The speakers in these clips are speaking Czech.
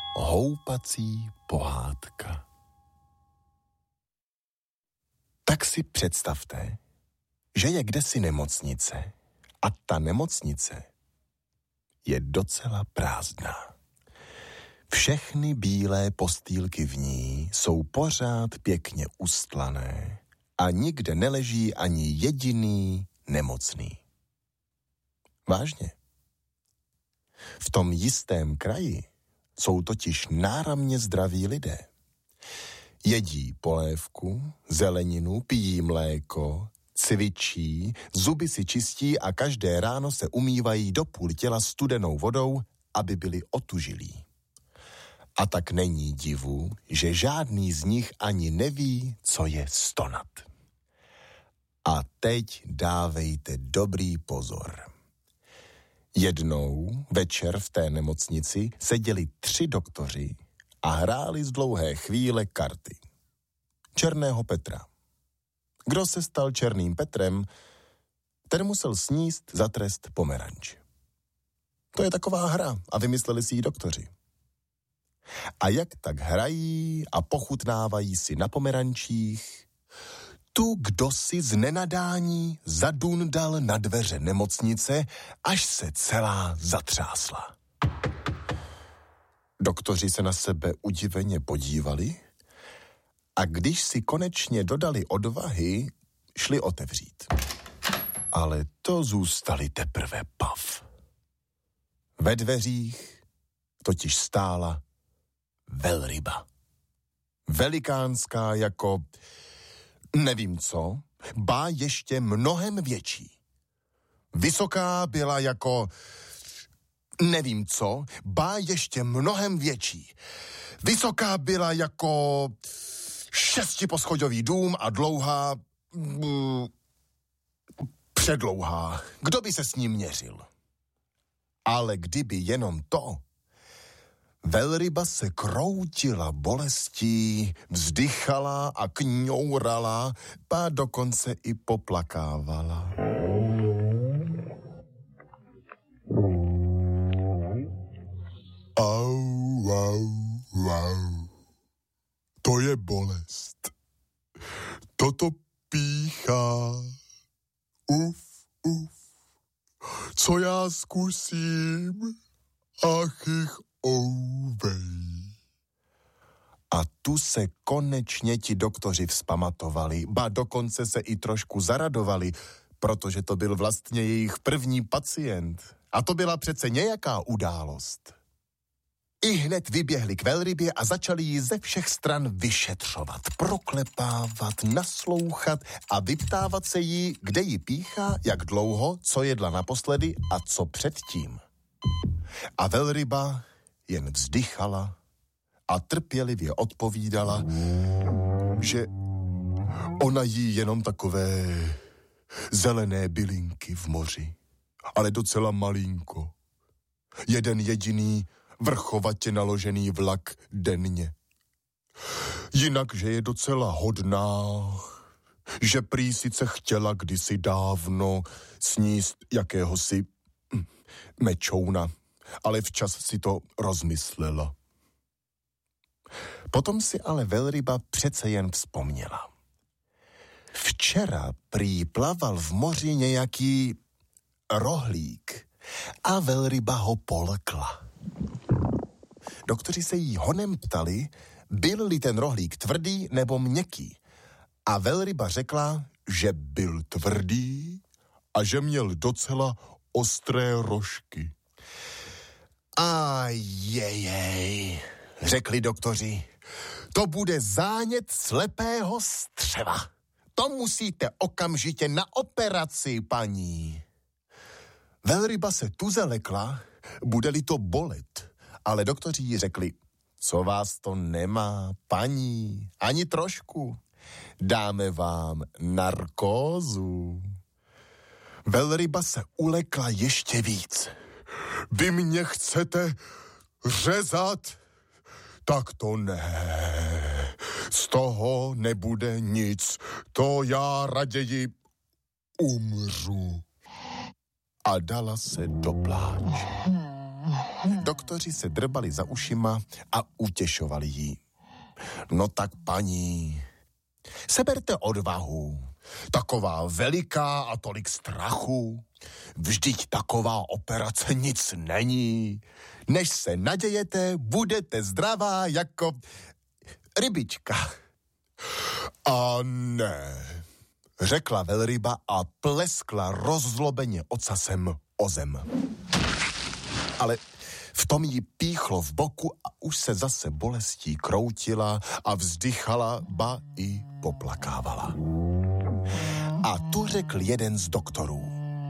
Houpací pohádka. Tak si představte, že je kdesi nemocnice a ta nemocnice je docela prázdná. Všechny bílé postýlky v ní jsou pořád pěkně ustlané a nikde neleží ani jediný nemocný. Vážně. V tom jistém kraji jsou totiž náramně zdraví lidé. Jedí polévku, zeleninu, pijí mléko, cvičí, zuby si čistí a každé ráno se umývají do půl těla studenou vodou, aby byli otužilí. A tak není divu, že žádný z nich ani neví, co je stonat. A teď dávejte dobrý pozor. Jednou večer v té nemocnici seděli 3 doktoři a hráli z dlouhé chvíle karty. Černého Petra. Kdo se stal Černým Petrem, ten musel sníst za trest pomeranč. To je taková hra a vymysleli si ji doktoři. A jak tak hrají a pochutnávají si na pomerančích, tu kdo si z nenadání zadundal na dveře nemocnice, až se celá zatřásla. Doktoři se na sebe udiveně podívali a když si konečně dodali odvahy, šli otevřít. Ale to zůstali teprve pav. Ve dveřích totiž stála velryba. Velikánská jako nevím co, ba ještě mnohem větší. Vysoká byla jako nevím co, ba ještě mnohem větší. Vysoká byla jako 6poschodový dům a dlouhá, předlouhá. Kdo by se s ním měřil? Ale kdyby jenom to, velryba se kroutila bolestí, vzdychala a kňourala, a dokonce i poplakávala. Au, au, au. To je bolest. Toto píchá. Uf, uf. Co já zkusím? Ach, ouvej. A tu se konečně ti doktoři vzpamatovali, ba dokonce se i trošku zaradovali, protože to byl vlastně jejich první pacient. A to byla přece nějaká událost. I hned vyběhli k velrybě a začali ji ze všech stran vyšetřovat, proklepávat, naslouchat a vyptávat se jí, kde ji píchá, jak dlouho, co jedla naposledy a co předtím. A velryba jen vzdychala a trpělivě odpovídala, že ona jí jenom takové zelené bylinky v moři, ale docela malinko. Jeden jediný vrchovatě naložený vlak denně. Jinak, že je docela hodná, že prý sice chtěla kdysi dávno sníst jakéhosi mečouna, ale včas si to rozmyslela. Potom si ale velryba přece jen vzpomněla. Včera prý plaval v moři nějaký rohlík a velryba ho polkla. Doktoři se jí honem ptali, byl-li ten rohlík tvrdý nebo měkký. A velryba řekla, že byl tvrdý a že měl docela ostré rožky. A jejej, řekli doktoři, to bude zánět slepého střeva. To musíte okamžitě na operaci, paní. Velryba se tuze lekla, bude-li to bolet, ale doktoři jí řekli, co vás to nemá, paní, ani trošku. Dáme vám narkózu. Velryba se ulekla ještě víc. Vy mě chcete řezat? Tak to ne. Z toho nebude nic. To já raději umřu. A dala se do pláče. Doktoři se drbali za ušima a utěšovali jí. No tak paní, seberte odvahu. Taková veliká a tolik strachu. Vždyť taková operace nic není. Než se nadějete, budete zdravá jako rybička. A ne, řekla velryba a pleskla rozzlobeně ocasem o zem. Ale v tom jí píchlo v boku a už se zase bolestí kroutila a vzdychala, ba i poplakávala. A tu řekl jeden z doktorů.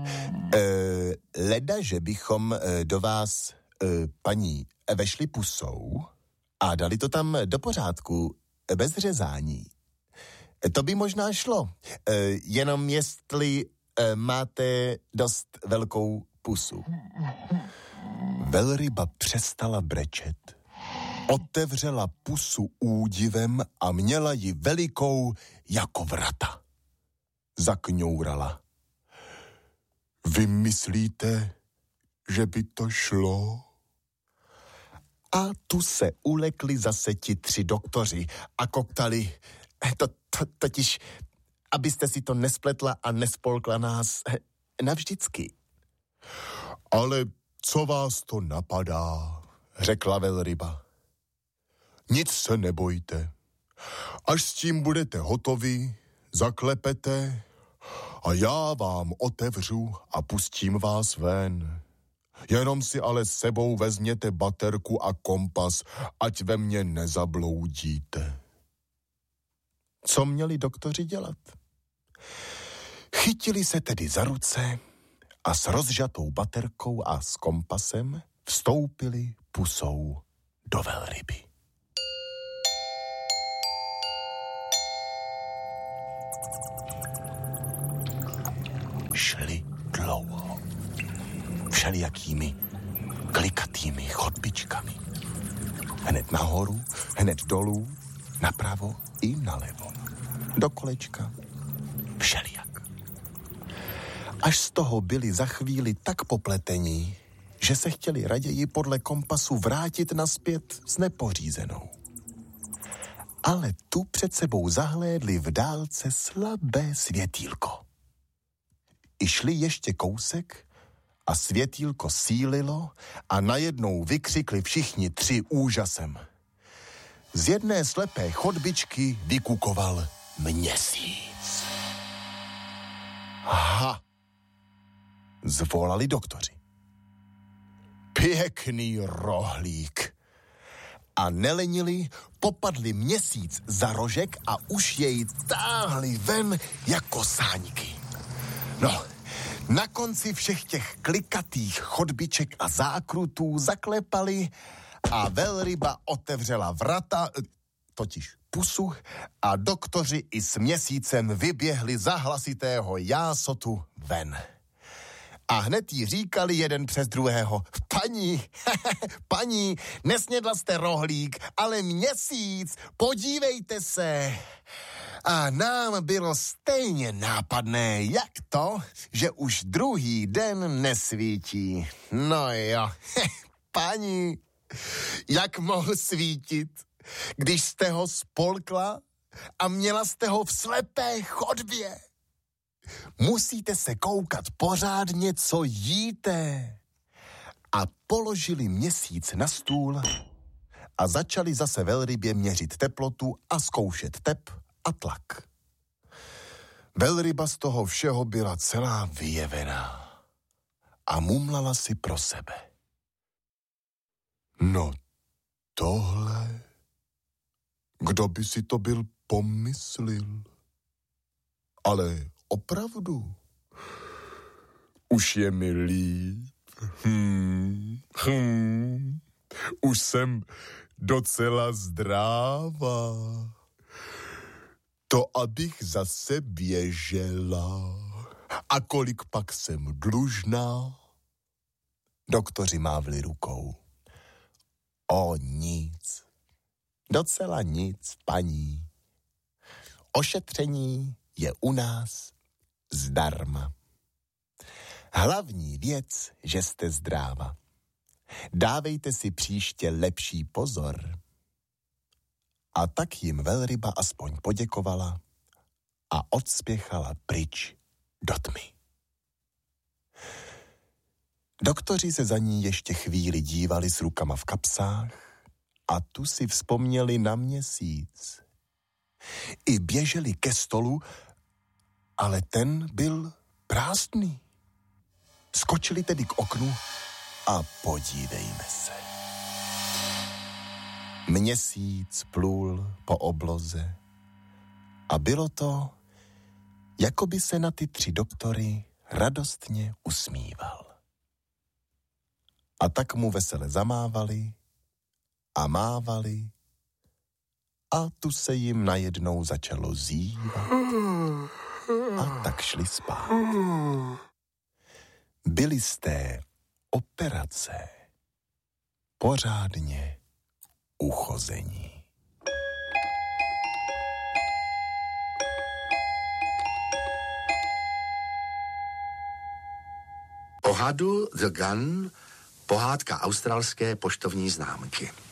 Leda, že bychom do vás, paní, vešli pusou a dali to tam do pořádku, bez řezání. To by možná šlo, jenom jestli máte dost velkou pusu. Velryba přestala brečet, otevřela pusu údivem a měla ji velikou jako vrata. Zakňourala. Vy myslíte, že by to šlo? A tu se ulekli zase ti 3 doktoři a koktali. Totiž, abyste si to nespletla a nespolkla nás navždycky. Ale co vás to napadá, řekla velryba. Nic se nebojte. Až s tím budete hotovi, zaklepete a já vám otevřu a pustím vás ven. Jenom si ale s sebou vezměte baterku a kompas, ať ve mně nezabloudíte. Co měli doktoři dělat? Chytili se tedy za ruce a s rozžatou baterkou a s kompasem vstoupili pusou do velryby. Šli dlouho. Všelijakými klikatými chodbičkami. Hned nahoru, hned dolů, napravo i nalevo. Do kolečka. Všelijak. Až z toho byli za chvíli tak popletení, že se chtěli raději podle kompasu vrátit nazpět s nepořízenou. Ale tu před sebou zahlédli v dálce slabé světýlko. I šli ještě kousek a světýlko sílilo a najednou vykřikli všichni 3 úžasem. Z jedné slepé chodbičky vykukoval měsíc. Ha! Zvolali doktoři. Pěkný rohlík. A nelenili, popadli měsíc za rožek a už jej táhli ven jako sáňky. No, na konci všech těch klikatých chodbiček a zákrutů zaklepali a velryba otevřela vrata, totiž pusu, a doktoři i s měsícem vyběhli za hlasitého jásotu ven. A hned jí říkali jeden přes druhého, paní, nesnědla jste rohlík, ale měsíc, podívejte se. A nám bylo stejně nápadné, jak to, že už druhý den nesvítí. No jo, paní, jak mohl svítit, když jste ho spolkla a měla jste ho v slepé chodbě? Musíte se koukat pořádně, co jíte. A položili měsíc na stůl a začali zase velrybě měřit teplotu a zkoušet tep a tlak. Velryba z toho všeho byla celá vyjevená a mumlala si pro sebe. No tohle, kdo by si to byl pomyslil? Ale opravdu, už je mi líp. Už jsem docela zdrává. To abych zase běžela. A kolik pak jsem dlužná? Doktoři mávli rukou. O nic. Docela nic, paní. Ošetření je u nás zdarma. Hlavní věc, že jste zdráva. Dávejte si příště lepší pozor. A tak jim velryba aspoň poděkovala a odspěchala pryč do tmy. Doktoři se za ní ještě chvíli dívali s rukama v kapsách a tu si vzpomněli na měsíc. I běželi ke stolu, ale ten byl prázdný. Skočili tedy k oknu a podívejme se. Měsíc plul po obloze a bylo to, jako by se na ty 3 doktory radostně usmíval. A tak mu vesele zamávali a mávali a tu se jim najednou začalo zívat a tak šli spát. Byli z té operace pořádně uchození. O hadu The Gun, pohádka australské poštovní známky.